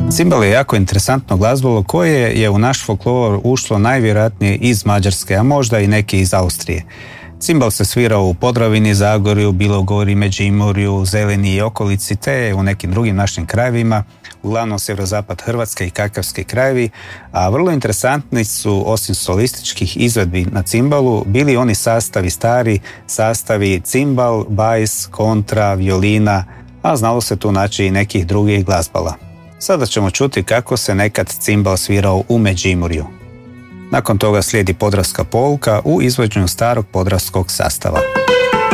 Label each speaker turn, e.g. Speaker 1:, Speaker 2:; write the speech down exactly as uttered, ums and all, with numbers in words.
Speaker 1: Cimbal je jako interesantno glazbilo koje je u naš folklor ušlo najvjerojatnije iz Mađarske, a možda i neki iz Austrije. Cimbal se svirao u Podravini, Zagorju, Bilogori, Međimurju, Zeleni i okolici, te u nekim drugim našim krajevima, uglavnom sjeverozapad Hrvatske i kakavski krajevi, a vrlo interesantni su, osim solističkih izvedbi na cimbalu, bili oni sastavi stari, sastavi cimbal, bajs, kontra, violina, a znalo se tu naći i nekih drugih glazbala. Sada ćemo čuti kako se nekad cimbal svirao u Međimurju. Nakon toga slijedi podravska polka u izvođenju starog podravskog sastava.